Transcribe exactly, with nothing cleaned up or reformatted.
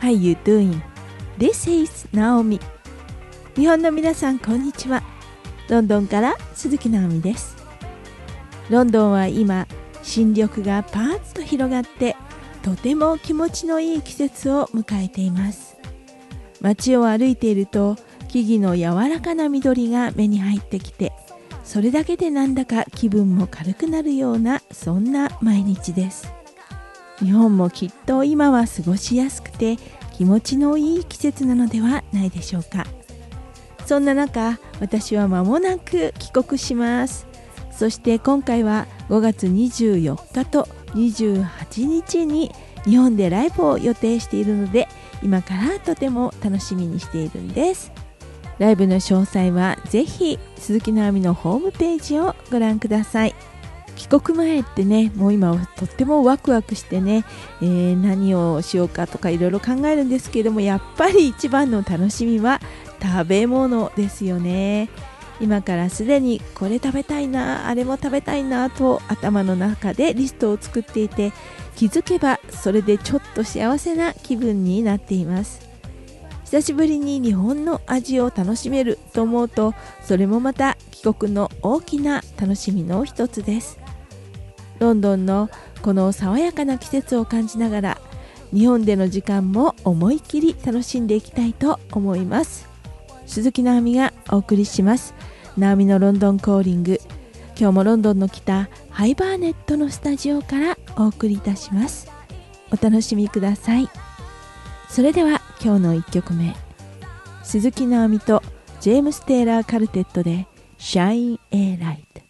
How you doing? This is Naomi。 日本の皆さんこんにちは。ロンドンから鈴木直美です。ロンドンは今新緑がパーッと広がってとても気持ちのいい季節を迎えています。街を歩いていると木々の柔らかな緑が目に入ってきて、それだけでなんだか気分も軽くなるようなそんな毎日です。日本もきっと今は過ごしやすくて気持ちのいい季節なのではないでしょうか。そんな中、私は間もなく帰国します。そして今回はごがつにじゅうよっかとにじゅうはちにちに日本でライブを予定しているので、今からとても楽しみにしているんです。ライブの詳細はぜひ鈴木直美のホームページをご覧ください。帰国前ってね、もう今はとってもワクワクしてね、えー、何をしようかとかいろいろ考えるんですけれども、やっぱり一番の楽しみは食べ物ですよね。今からすでにこれ食べたいな、あれも食べたいなと頭の中でリストを作っていて、気づけばそれでちょっと幸せな気分になっています。久しぶりに日本の味を楽しめると思うと、それもまた帰国の大きな楽しみの一つです。ロンドンのこの爽やかな季節を感じながら、日本での時間も思い切り楽しんでいきたいと思います。鈴木直美がお送りします。直美のロンドンコーリング。今日もロンドンの北ハイバーネットのスタジオからお送りいたします。お楽しみください。それでは今日のいっきょくめ、鈴木直美とジェームス・テイラー・カルテットで Shine a Light。